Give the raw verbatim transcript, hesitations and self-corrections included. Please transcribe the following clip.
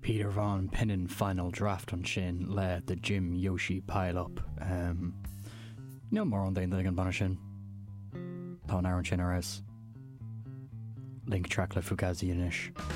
Peter Van Pinnin final draft an sin le the Jim Yoshi pile-up. Um, no more on the end an banna sin. Tá an Aaron sin ar as. Link track le Fugazi inis.